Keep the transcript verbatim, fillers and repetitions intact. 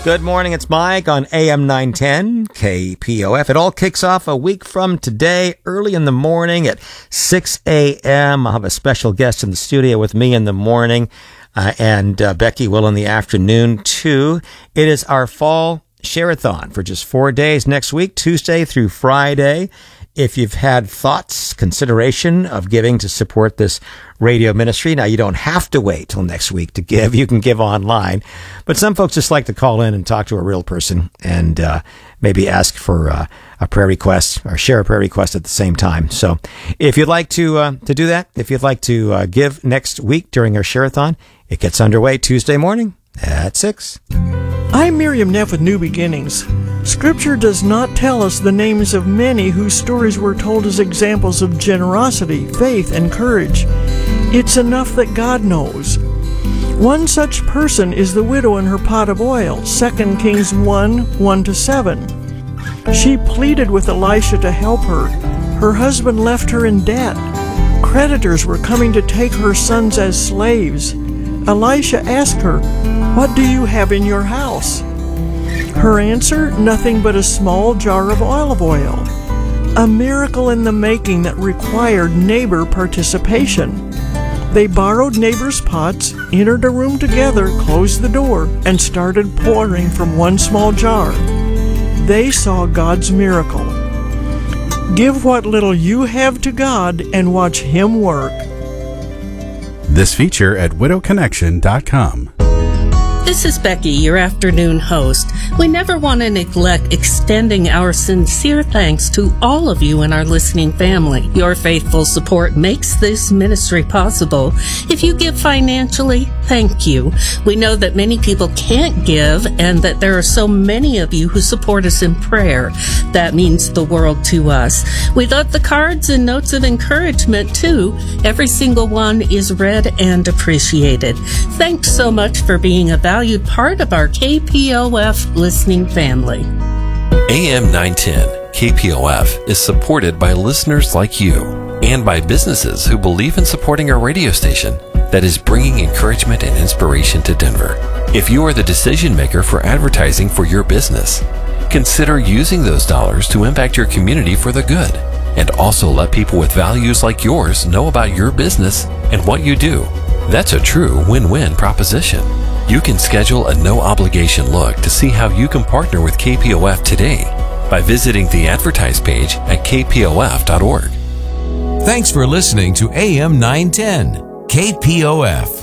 Good morning, it's Mike on A M nine ten K P O F. It all kicks off a week from today, early in the morning at six a.m. I'll have a special guest in the studio with me in the morning, uh, and uh, Becky will in the afternoon, too. It is our fall share-a-thon for just four days next week, Tuesday through Friday. If you've had thoughts, consideration of giving to support this radio ministry, now you don't have to wait till next week to give. You can give online. But some folks just like to call in and talk to a real person and uh, maybe ask for uh, a prayer request or share a prayer request at the same time. So if you'd like to uh, to do that, if you'd like to uh, give next week during our share-a-thon, it gets underway Tuesday morning at six. I'm Miriam Neff with New Beginnings. Scripture does not tell us the names of many whose stories were told as examples of generosity, faith, and courage. It's enough that God knows. One such person is the widow in her pot of oil, Second Kings one, one to seven. She pleaded with Elisha to help her. Her husband left her in debt. Creditors were coming to take her sons as slaves. Elisha asked her, "What do you have in your house?" Her answer, nothing but a small jar of olive oil. A miracle in the making that required neighbor participation. They borrowed neighbors' pots, entered a room together, closed the door, and started pouring from one small jar. They saw God's miracle. Give what little you have to God and watch Him work. This feature at widow connection dot com. This is Becky, your afternoon host. We never want to neglect extending our sincere thanks to all of you in our listening family. Your faithful support makes this ministry possible. If you give financially, thank you. We know that many people can't give and that there are so many of you who support us in prayer. That means the world to us. We love the cards and notes of encouragement too. Every single one is read and appreciated. Thanks so much for being a valued part of our K P O F listening family. A M nine ten K P O F is supported by listeners like you and by businesses who believe in supporting a radio station that is bringing encouragement and inspiration to Denver. If you are the decision maker for advertising for your business, consider using those dollars to impact your community for the good, and also let people with values like yours know about your business and what you do. That's a true win-win proposition. You can schedule a no-obligation look to see how you can partner with K P O F today by visiting the Advertise page at K P O F dot org. Thanks for listening to A M nine ten K P O F.